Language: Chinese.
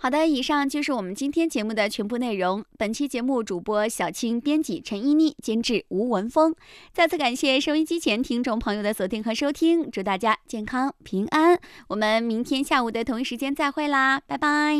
好的，以上就是我们今天节目的全部内容。本期节目主播小青，编辑陈依妮，监制吴文峰。再次感谢收音机前听众朋友的锁定和收听，祝大家健康平安。我们明天下午的同一时间再会啦，拜拜。